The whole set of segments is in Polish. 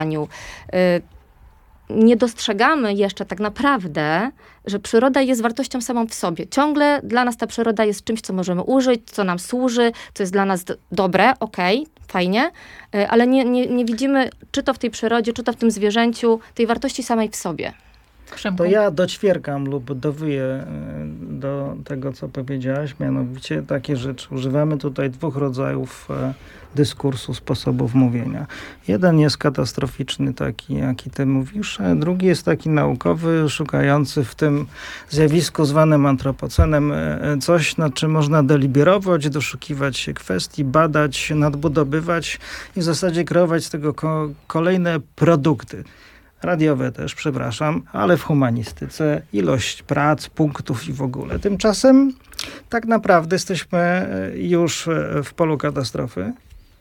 Nie dostrzegamy jeszcze tak naprawdę, że przyroda jest wartością samą w sobie. Ciągle dla nas ta przyroda jest czymś, co możemy użyć, co nam służy, co jest dla nas dobre, okej, fajnie, ale nie widzimy, czy to w tej przyrodzie, czy to w tym zwierzęciu, tej wartości samej w sobie. To ja doćwierkam lub dowyję do tego, co powiedziałaś, mianowicie takie rzeczy. Używamy tutaj dwóch rodzajów dyskursu, sposobów mówienia. Jeden jest katastroficzny, taki jaki ty mówisz, a drugi jest taki naukowy, szukający w tym zjawisku zwanym antropocenem coś, nad czym można deliberować, doszukiwać się kwestii, badać, nadbudowywać i w zasadzie kreować z tego kolejne produkty. Radiowe też, przepraszam, ale w humanistyce ilość prac, punktów i w ogóle. Tymczasem tak naprawdę jesteśmy już w polu katastrofy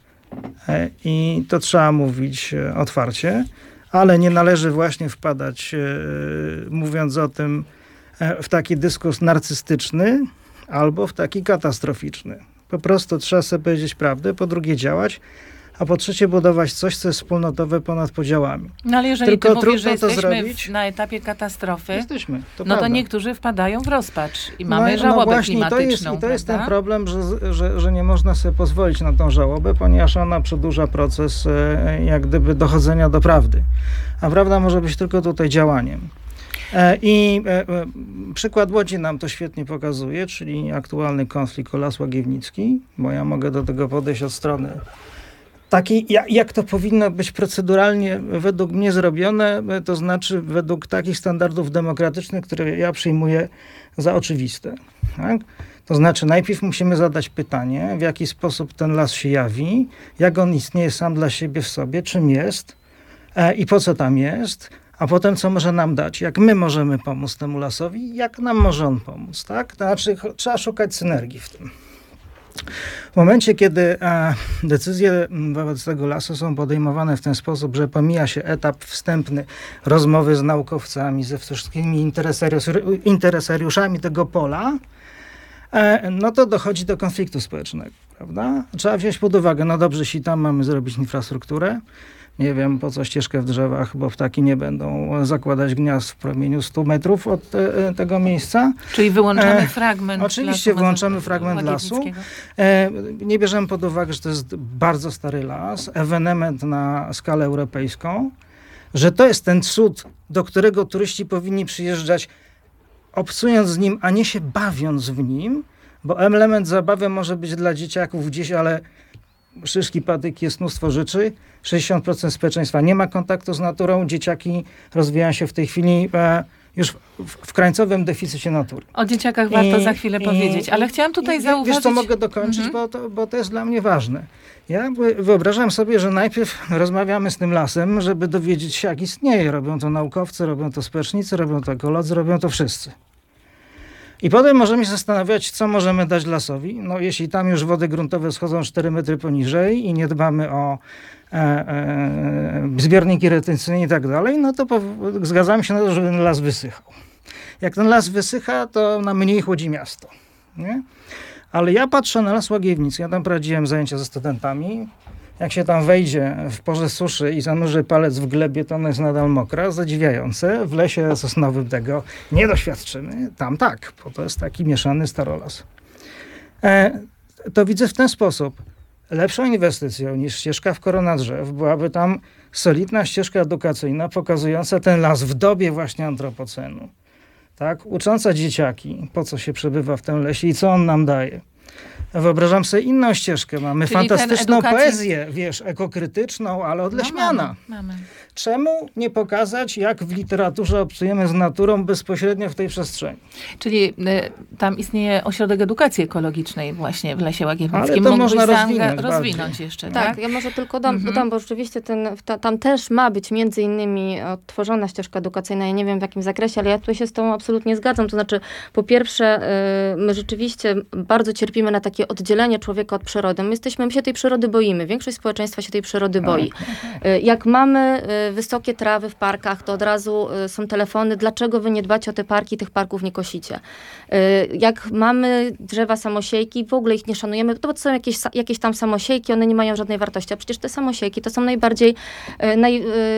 i to trzeba mówić otwarcie, ale nie należy właśnie wpadać, mówiąc o tym, w taki dyskurs narcystyczny albo w taki katastroficzny. Po prostu trzeba sobie powiedzieć prawdę, po drugie działać, a po trzecie budować coś, co jest wspólnotowe ponad podziałami. No ale jeżeli Tylko ty mówisz, że trudno to jesteśmy zrobić. na etapie katastrofy, Jesteśmy, to no to prawda. niektórzy wpadają w rozpacz i mamy żałobę właśnie, klimatyczną. to jest ten prawda? problem, że nie można sobie pozwolić na tą żałobę, ponieważ ona przedłuża proces jak gdyby dochodzenia do prawdy. A prawda może być tylko tutaj działaniem. Przykład Łodzi nam to świetnie pokazuje, czyli aktualny konflikt o Las Łagiewnicki, bo ja mogę do tego podejść od strony takiej, jak to powinno być proceduralnie według mnie zrobione, to znaczy według takich standardów demokratycznych, które ja przyjmuję za oczywiste. Tak? To znaczy najpierw musimy zadać pytanie, w jaki sposób ten las się jawi, jak on istnieje sam dla siebie w sobie, czym jest i po co tam jest, a potem co może nam dać, jak my możemy pomóc temu lasowi, jak nam może on pomóc. Tak? To znaczy trzeba szukać synergii w tym. W momencie, kiedy decyzje wobec tego lasu są podejmowane w ten sposób, że pomija się etap wstępny rozmowy z naukowcami, ze wszystkimi interesariuszami tego pola, no to dochodzi do konfliktu społecznego, prawda? Trzeba wziąć pod uwagę, no dobrze, jeśli tam mamy zrobić infrastrukturę, nie wiem po co ścieżkę w drzewach, bo ptaki nie będą zakładać gniazd w promieniu 100 metrów od tego miejsca. Czyli wyłączamy fragment Oczywiście lasu wyłączamy fragment lasu. Łagiewnickiego. Nie bierzemy pod uwagę, że to jest bardzo stary las, ewenement na skalę europejską, że to jest ten cud, do którego turyści powinni przyjeżdżać obcując z nim, a nie się bawiąc w nim, bo element zabawy może być dla dzieciaków gdzieś, ale szyszki, patyki, jest mnóstwo rzeczy. 60% społeczeństwa nie ma kontaktu z naturą. Dzieciaki rozwijają się w tej chwili już w krańcowym deficycie natury. O dzieciakach warto za chwilę powiedzieć, ale chciałam tutaj zauważyć... Wiesz co, mogę dokończyć, bo to jest dla mnie ważne. Ja wyobrażam sobie, że najpierw rozmawiamy z tym lasem, żeby dowiedzieć się, jak istnieje. Robią to naukowcy, robią to społecznicy, robią to ekolodzy, robią to wszyscy. I potem możemy się zastanawiać, co możemy dać lasowi. No, jeśli tam już wody gruntowe schodzą 4 metry poniżej i nie dbamy o zbiorniki retencyjne i tak dalej, no to zgadzamy się na to, żeby ten las wysychał. Jak ten las wysycha, to na mniej chłodzi miasto. Nie? Ale ja patrzę na Las Łagiewnicki. Ja tam prowadziłem zajęcia ze studentami. Jak się tam wejdzie w porze suszy i zanurzy palec w glebie, to ona jest nadal mokra. Zadziwiające. W lesie sosnowym tego nie doświadczymy. Tam tak, bo to jest taki mieszany starolas. To widzę w ten sposób. Lepszą inwestycją niż ścieżka w korona drzew byłaby tam solidna ścieżka edukacyjna pokazująca ten las w dobie właśnie antropocenu. Tak? Ucząca dzieciaki, po co się przebywa w tym lesie i co on nam daje. Wyobrażam sobie inną ścieżkę. Mamy Czyli fantastyczną poezję, wiesz, ekokrytyczną, ale odleśniana. No, mamy. Czemu nie pokazać, jak w literaturze obcujemy z naturą bezpośrednio w tej przestrzeni? Czyli tam istnieje ośrodek edukacji ekologicznej właśnie w Lesie Łagiewnickim. Ale to Mógłbyś można rozwinąć jeszcze, Tak, tak? ja może tylko dodam, bo rzeczywiście tam też ma być między innymi odtworzona ścieżka edukacyjna. Ja nie wiem w jakim zakresie, ale ja tutaj się z tą absolutnie zgadzam. To znaczy, po pierwsze, my rzeczywiście bardzo cierpimy na takie takie oddzielenie człowieka od przyrody. My się tej przyrody boimy. Większość społeczeństwa się tej przyrody boi. Jak mamy wysokie trawy w parkach, to od razu są telefony, dlaczego wy nie dbacie o te parki, tych parków nie kosicie. Jak mamy drzewa samosiejki, w ogóle ich nie szanujemy, to są jakieś tam samosiejki, one nie mają żadnej wartości, a przecież te samosiejki to są najbardziej